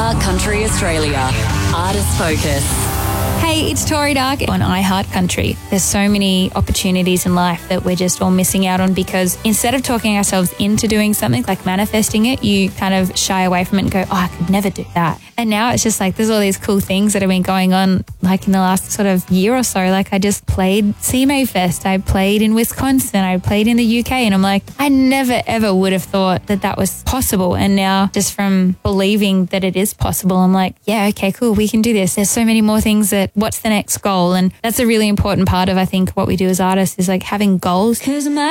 iHeart Country Australia. Artist Focus. Hey, it's Tori Dark on iHeart Country. There's so many opportunities in life that we're just all missing out on because instead of talking ourselves into doing something, like manifesting it, you kind of shy away from it and go, oh, I could never do that. And now it's just like there's all these cool things that have been going on like in the last sort of year or so. Like I just played CMA Fest. I played in Wisconsin. I played in the UK. And I'm like, I never, ever would have thought that that was possible. And now just from believing that it is possible, I'm like, yeah, okay, cool. We can do this. There's so many more things that what's the next goal? And that's a really important part of, I think, what we do as artists is like having goals. 'Cause